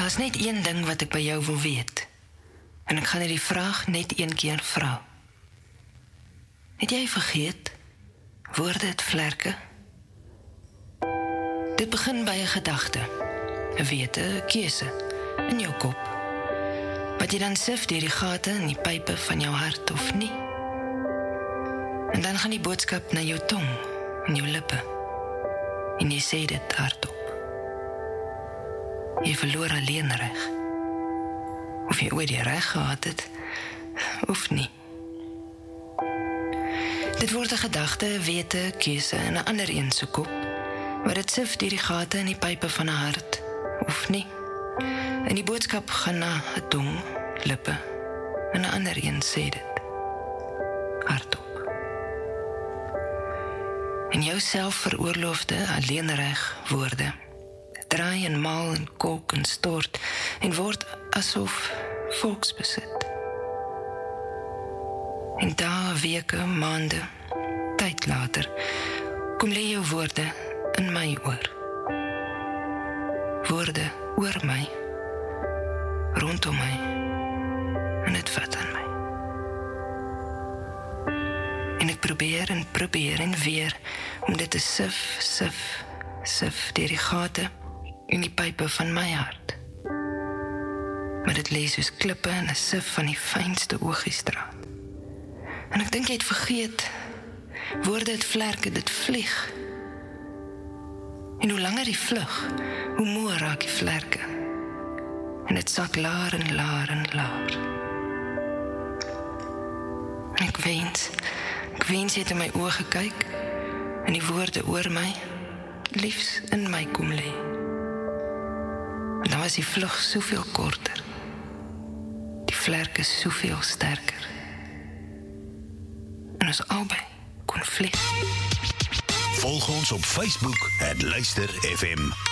Daar's net een ding wat ek by jou wil weet. En ek gaan die vraag net een keer vra. Het jy vergeet? Woorde het vlerke? Dit begin by 'n gedagte, 'n wete, 'n keuse in jou kop. Wat jy dan sif deur die gate in die pype van jou hart of nie. En dan gaan die boodskap na jou tong en jou lippe. En jy sê dit hardop. Jy verloor alleen reg. Of jy ooit die reg gehad het, of nie. Dit word 'n gedagte, 'n wete, 'n keuse in 'n ander een se kop, waar dit sif deur die gate in die pype van 'n hart, of nie. En die boodskap gaan na 'n tong, lippe, en 'n ander een sê dit hardop. En jou selfveroorloofde, alleenreg woorde draai en maal en kook en stort en word asof volksbesit. En dae, weke, maande, tyd later, kom lê jou woorde in my oor. Woorde oor my, rondom my, en het vat aan my. En ek probeer en weer, om dit te sif deur die gate en die pype van my hart. Maar dit lê soos klippe en 'n sif van die fynste oogiestraat. En ek dink jy het vergeet, woorde het vlerke, dit vlieg. En hoe langer die vlug, hoe moer raak die vlerke. En dit sak laer en laer en laer. En ek wens jy het in my oë gekyk, en die woorde oor my, liefs in my kom lê. En dan was die vlug soveel korter, die vlerke soveel sterker. En ons albei kon vlieg. Volg ons op Facebook @luister FM.